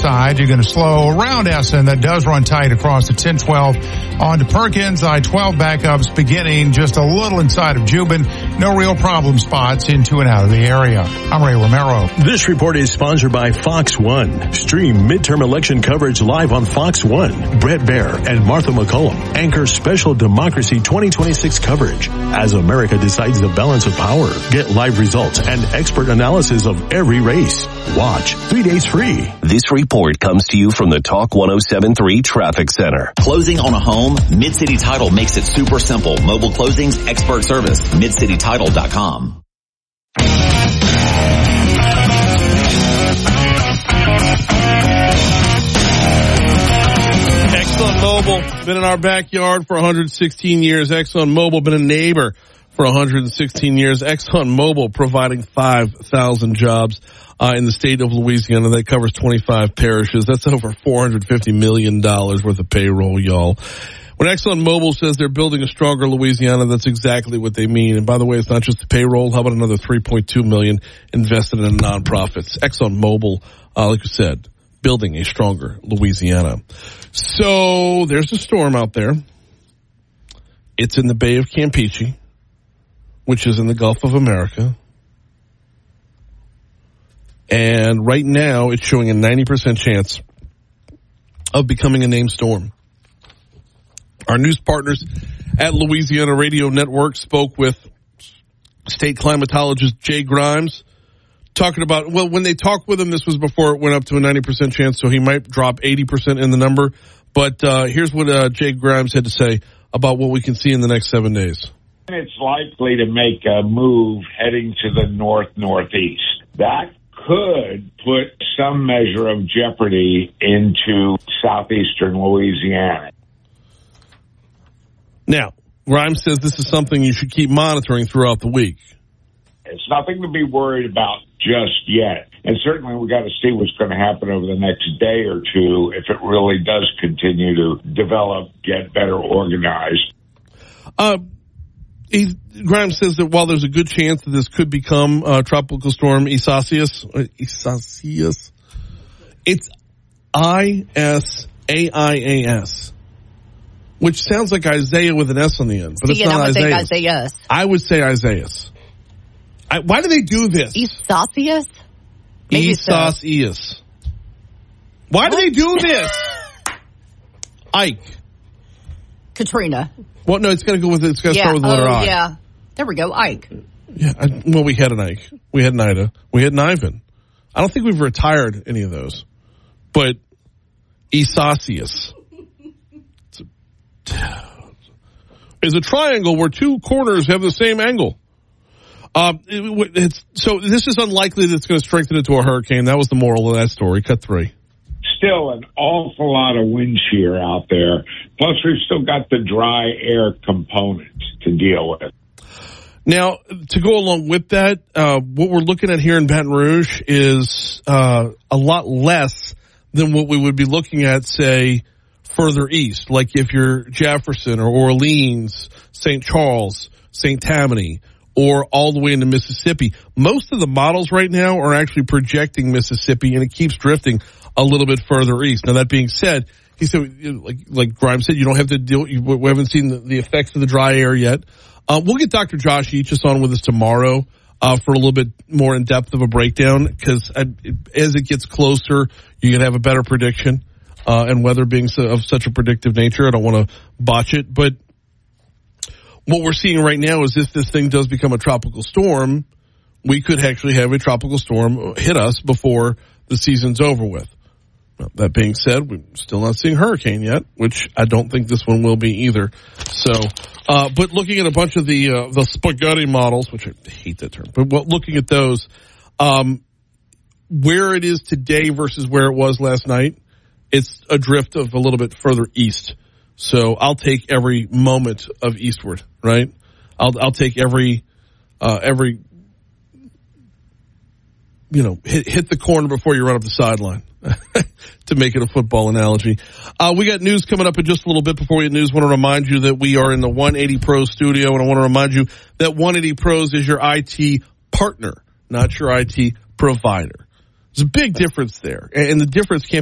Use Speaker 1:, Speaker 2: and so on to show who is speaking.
Speaker 1: side. You're going to slow around Essen. That does run tight across the 10-12 on to Perkins. I-12 backups beginning just a little inside of Jubin. No real problem spots into and out of the area. I'm Ray Romero.
Speaker 2: This report is sponsored by Fox One. Stream midterm election coverage live on Fox One. Brett Baer and Martha McCollum anchor special Democracy 2026 coverage as America decides the balance of power. Get live results and expert analysis of every race. Watch 3 days free.
Speaker 3: This report comes to you from the Talk 107.3 Traffic Center.
Speaker 4: Closing on a home? Mid-City Title makes it super simple. Mobile closings, expert service. MidCityTitle.com.
Speaker 5: ExxonMobil, been in our backyard for 116 years. ExxonMobil, been a neighbor for 116 years. ExxonMobil providing 5,000 jobs in the state of Louisiana. That covers 25 parishes. That's over $450 million worth of payroll, y'all. When ExxonMobil says they're building a stronger Louisiana, that's exactly what they mean. And by the way, it's not just the payroll. How about another $3.2 million invested in nonprofits? ExxonMobil, like I said, building a stronger Louisiana. So there's a storm out there. It's in the Bay of Campeche, which is in the Gulf of America. And right now, it's showing a 90% chance of becoming a named storm. Our news partners at Louisiana Radio Network spoke with state climatologist Jay Grimes, talking about, well, when they talked with him, this was before it went up to a 90% chance, so he might drop 80% in the number. But here's what Jay Grimes had to say about what we can see in the next 7 days.
Speaker 6: It's likely to make a move heading to the north-northeast. That could put some measure of jeopardy into southeastern Louisiana.
Speaker 5: Now, Grimes says this is something you should keep monitoring throughout the week.
Speaker 6: It's nothing to be worried about just yet. And certainly we got to see what's going to happen over the next day or two if it really does continue to develop, get better organized.
Speaker 5: Grimes says that while there's a good chance that this could become Tropical Storm Isaias, it's ISAIAS, which sounds like Isaiah with an S on the end, but it's not Isaiah. I would say Isaias. Why do they do this?
Speaker 7: Isaias?
Speaker 5: Isaias. Why do they do this? Ike.
Speaker 7: Katrina.
Speaker 5: Well, no, it's got to go with it. It's got to start with the letter I.
Speaker 7: Yeah. There we go. Ike.
Speaker 5: Yeah. Well, we had an Ike. We had an Ida. We had an Ivan. I don't think we've retired any of those. But Isaias is a triangle where two corners have the same angle. So this is unlikely that it's going to strengthen into a hurricane. That was the moral of that story. Cut 3.
Speaker 6: Still an awful lot of wind shear out there. Plus, we've still got the dry air component to deal with.
Speaker 5: Now, to go along with that, what we're looking at here in Baton Rouge is a lot less than what we would be looking at, say, further east. Like if you're Jefferson or Orleans, St. Charles, St. Tammany, or all the way into Mississippi. Most of the models right now are actually projecting Mississippi, and it keeps drifting a little bit further east. Now, that being said, he said, like Grimes said, you don't have to deal, we haven't seen the effects of the dry air yet. We'll get Dr. Josh Eachus on with us tomorrow for a little bit more in depth of a breakdown, because as it gets closer, you can have a better prediction. And weather being of such a predictive nature, I don't want to botch it, but what we're seeing right now is if this thing does become a tropical storm, we could actually have a tropical storm hit us before the season's over with. Well, that being said, we're still not seeing hurricane yet, which I don't think this one will be either. So, but looking at a bunch of the spaghetti models, which I hate that term, but looking at those, where it is today versus where it was last night, it's a drift of a little bit further east. So I'll take every moment of eastward, right? I'll take every hit the corner before you run up the sideline, to make it a football analogy. We got news coming up in just a little bit. Before we get news, I want to remind you that we are in the 180 Pros studio, and I want to remind you that 180 Pros is your IT partner, not your IT provider. There's a big difference there, and the difference can't